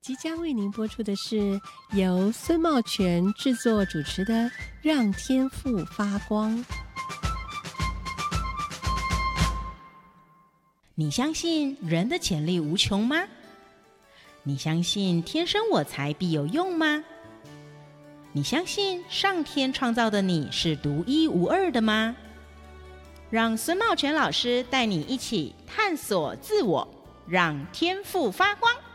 即将为您播出的是由孙茂全制作主持的《让天赋发光》。 你相信人的潜力无穷吗？你相信天生我材必有用吗？你相信上天创造的你是独一无二的吗？让孙茂全老师带你一起探索自我，让天赋发光。